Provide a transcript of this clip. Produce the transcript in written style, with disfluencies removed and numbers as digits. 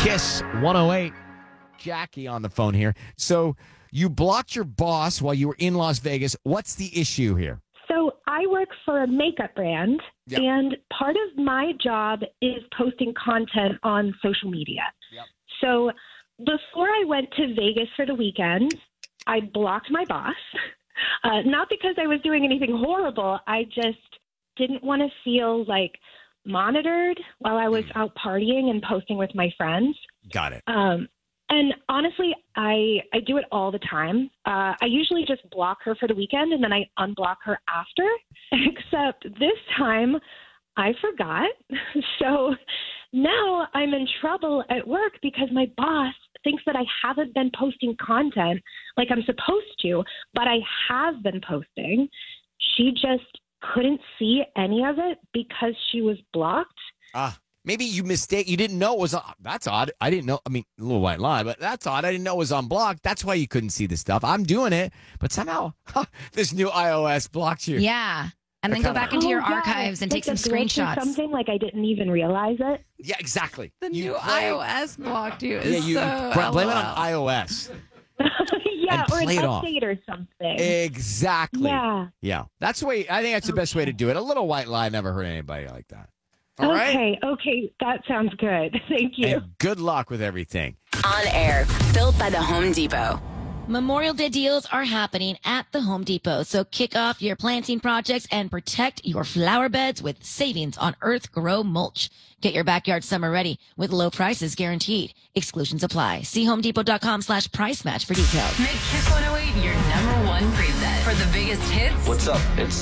Kiss 108. Jackie on the phone here. So you blocked your boss while you were in Las Vegas. What's the issue here? So I work for a makeup brand, Yep. and part of my job is posting content on social media. Yep. So before I went to Vegas for the weekend, I blocked my boss. Not because I was doing anything horrible. I just didn't want to feel like monitored while I was out partying and posting with my friends. Got it. And honestly, I do it all the time. I usually just block her for the weekend and then I unblock her after. Except this time, I forgot. So now I'm in trouble at work because my boss thinks that I haven't been posting content like I'm supposed to, but I have been posting. She just couldn't see any of it because she was blocked. Maybe you didn't know it was on. That's odd. I didn't know. I mean, a little white lie, but that's odd. I didn't know it was on block. That's why you couldn't see the stuff. I'm doing it, but somehow this new iOS blocked you. Yeah. And then go back into your archives and take some screenshots. Something like I didn't even realize it. Yeah, exactly. The new iOS blocked you. Blame it on iOS. Yeah, or an play it off. update or something. Exactly. Yeah. That's the way. I think that's the best way to do it. A little white lie never hurt anybody like that. All right. Okay, that sounds good. Thank you. And good luck with everything. On air, built by the Home Depot. Memorial Day deals are happening at the Home Depot, so kick off your planting projects and protect your flower beds with savings on Earth Grow mulch. Get your backyard summer ready with low prices guaranteed. Exclusions apply. See homedepot.com/price match for details. Make Kiss 108 your #1 preset for the biggest hits. What's up? It's